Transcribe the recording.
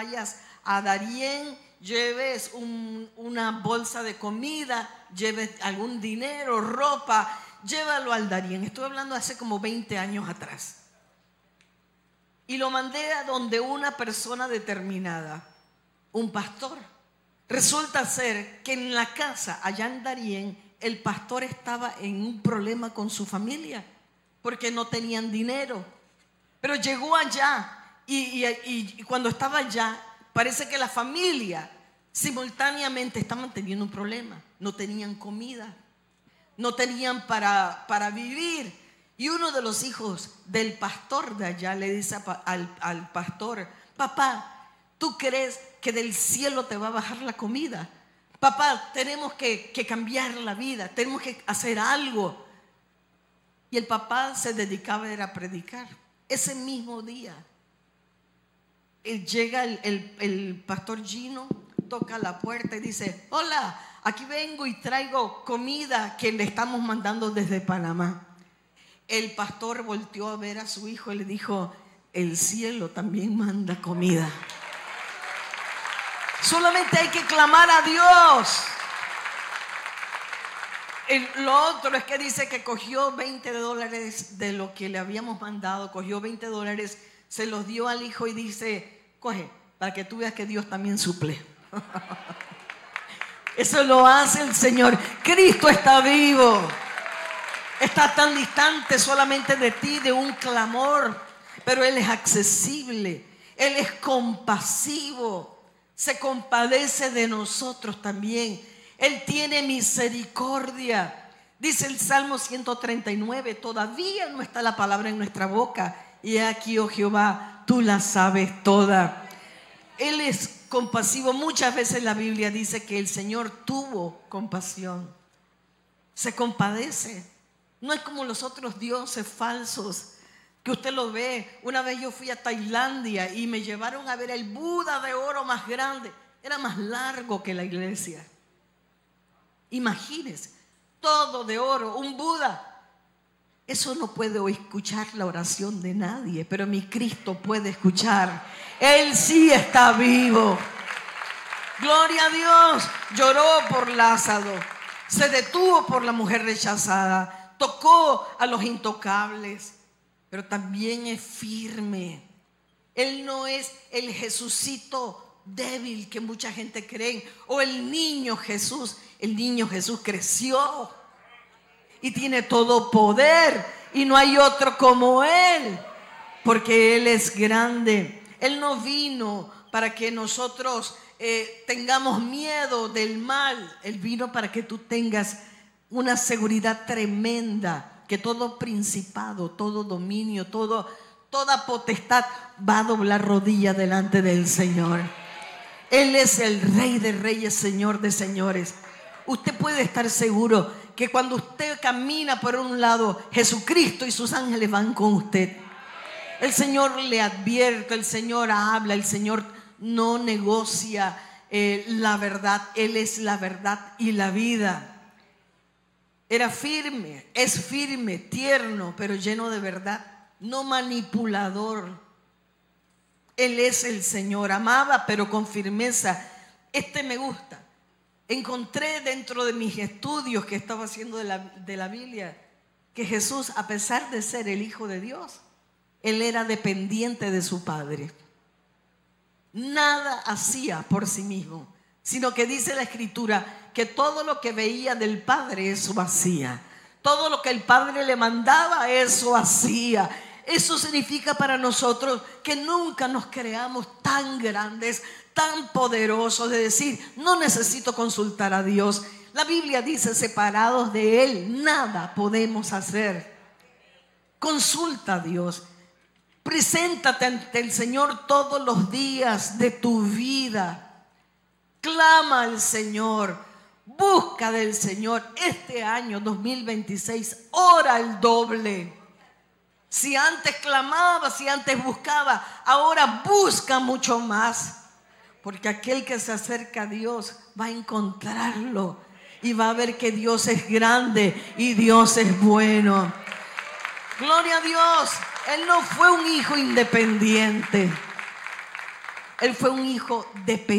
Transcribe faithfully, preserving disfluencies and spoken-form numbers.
vayas a Darién, lleves un, una bolsa de comida, lleves algún dinero, ropa, llévalo al Darién. Estoy hablando de hace como veinte años atrás. Y lo mandé a donde una persona determinada, un pastor. Resulta ser que en la casa, allá en Darién, el pastor estaba en un problema con su familia, porque no tenían dinero. Pero llegó allá y, y, y cuando estaba allá, parece que la familia simultáneamente estaban teniendo un problema. No tenían comida, no tenían para, para vivir. Y uno de los hijos del pastor de allá le dice al, al pastor: papá, ¿tú crees que del cielo te va a bajar la comida? Papá, tenemos que, que cambiar la vida, tenemos que hacer algo. Y el papá se dedicaba a predicar. Ese mismo día él llega el, el, el pastor Gino, toca la puerta y dice: hola, aquí vengo y traigo comida que le estamos mandando desde Panamá. El pastor volteó a ver a su hijo y le dijo: el cielo también manda comida. Solamente hay que clamar a Dios. El, lo otro es que dice que cogió veinte dólares de lo que le habíamos mandado, cogió veinte dólares, se los dio al hijo y dice: coge, para que tú veas que Dios también suple. Eso lo hace el Señor. Cristo está vivo. Está tan distante solamente de ti, de un clamor, pero Él es accesible, Él es compasivo, se compadece de nosotros también. Él tiene misericordia. Dice el Salmo ciento treinta y nueve: todavía no está la palabra en nuestra boca, y aquí, oh Jehová, tú la sabes toda. Él es compasivo. Muchas veces la Biblia dice que el Señor tuvo compasión, se compadece. No es como los otros dioses falsos que usted lo ve. Una vez yo fui a Tailandia y me llevaron a ver el Buda de oro más grande. Era más largo que la iglesia. Imagínense, todo de oro, un Buda. Eso no puede escuchar la oración de nadie, pero mi Cristo puede escuchar. Él sí está vivo. Gloria a Dios. Lloró por Lázaro, se detuvo por la mujer rechazada, tocó a los intocables, pero también es firme. Él no es el Jesucito débil que mucha gente cree, o el niño Jesús. El niño Jesús creció y tiene todo poder, y no hay otro como Él, porque Él es grande. Él no vino para que nosotros eh, tengamos miedo del mal. Él vino para que tú tengas una seguridad tremenda, que todo principado, todo dominio, todo, toda potestad va a doblar rodilla delante del Señor. Él es el Rey de Reyes, Señor de Señores. Usted puede estar seguro que cuando usted camina por un lado, Jesucristo y sus ángeles van con usted. El Señor le advierte, el Señor habla, el Señor no negocia eh, la verdad. Él es la verdad y la vida. Era firme, es firme, tierno, pero lleno de verdad, no manipulador. Él es el Señor. Amaba, pero con firmeza. Este me gusta. Encontré dentro de mis estudios que estaba haciendo de la, de la Biblia, que Jesús, a pesar de ser el Hijo de Dios, Él era dependiente de su Padre. Nada hacía por sí mismo, sino que dice la Escritura que todo lo que veía del Padre, eso hacía. Todo lo que el Padre le mandaba, eso hacía. Eso significa para nosotros que nunca nos creamos tan grandes, tan poderosos, de decir: no necesito consultar a Dios. La Biblia dice: separados de Él, nada podemos hacer. Consulta a Dios. Preséntate ante el Señor todos los días de tu vida. Clama al Señor. Busca del Señor. Este año dos mil veintiséis, ora el doble. Si antes clamaba, si antes buscaba, ahora busca mucho más. Porque aquel que se acerca a Dios va a encontrarlo y va a ver que Dios es grande y Dios es bueno. Gloria a Dios. Él no fue un hijo independiente. Él fue un hijo de